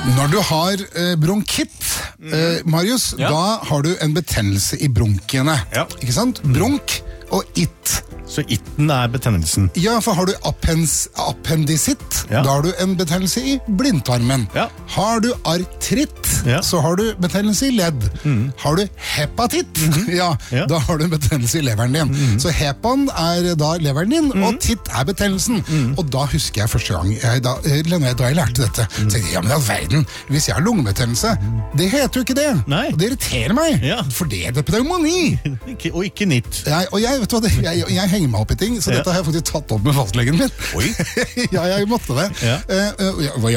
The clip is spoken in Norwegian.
Når du har bronkitt, Marius, da har du en betennelse i bronkene. Ja. Ikke sant? Bronk og it. Så itten betennelsen. Ja, for har du appendisitt, Ja. da har du en betennelse i blindtarmen. Ja. Har du artritt, Ja. så har du betennelse i ledd. Har du hepatitt, ja, Ja. da har du en betennelse i leveren din. Så hepan da leveren din, og titt betennelsen. Og da husker jeg første gang, da jeg lærte dette, så tenkte jeg, ja, men i all verden, hvis jeg har lungebetennelse, det heter jo ikke det. Nei. Og det irriterer meg, Ja. for det er pneumoni. Og ikke nitt. Og jeg vet hva, jeg henger meg opp i ting, så Ja. dette har jeg faktisk tatt opp med fastlegen min. Oi. Ja, jeg måtte det. Ja. Hva